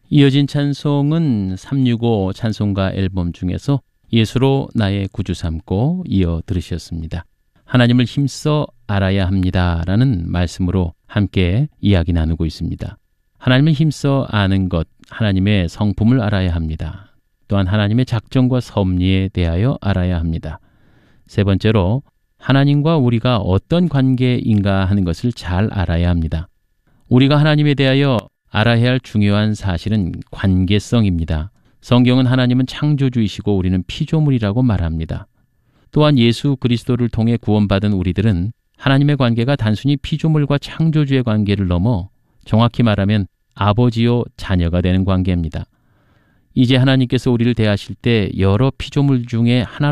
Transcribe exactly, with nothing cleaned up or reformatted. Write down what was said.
이어진 찬송은 삼백육십오 찬송가 앨범 중에서 예수로 나의 구주 삼고 이어 들으셨습니다. 하나님을 힘써 알아야 합니다 라는 말씀으로 함께 이야기 나누고 있습니다. 하나님을 힘써 아는 것, 하나님의 성품을 알아야 합니다. 또한 하나님의 작정과 섭리에 대하여 알아야 합니다. 세 번째로 하나님과 우리가 어떤 관계인가 하는 것을 잘 알아야 합니다. 우리가 하나님에 대하여 알아야 할 중요한 사실은 관계성입니다. 성경은 하나님은 창조주이시고 우리는 피조물이라고 말합니다. 또한 예수 그리스도를 통해 구원받은 우리들은 하나님의 관계가 단순히 피조물과 창조주의 관계를 넘어 정확히 말하면 아버지요 자녀가 되는 관계입니다. 이제 하나님께서 우리를 대하실 때 여러 피조물 중에 하나로